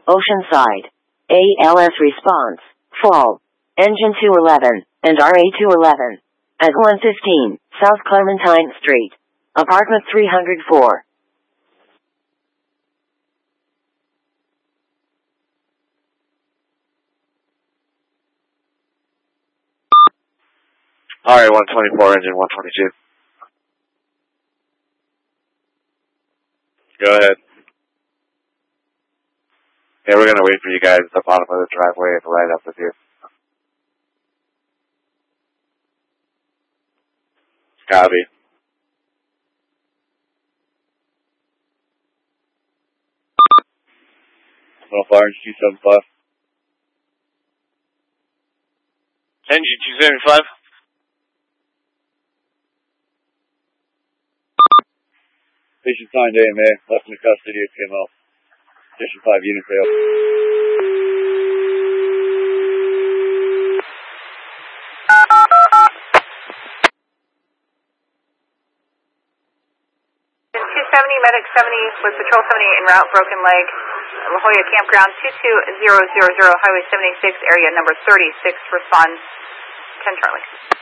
Oceanside. ALS response. Fall. Engine 211 and RA 211. At 115 South Clementine Street. Apartment 304. RA 124, engine 122. Go ahead. Yeah, we're gonna wait for you guys at the bottom of the driveway and right up with you. Copy. Orange 275. Engine 275. Patient signed AMA, left in custody of PML. Station 5 unit failed. Medic 70 with Patrol 70 en route, broken leg, La Jolla Campground 22000, Highway 76, area number 36, respond 10 Charlie.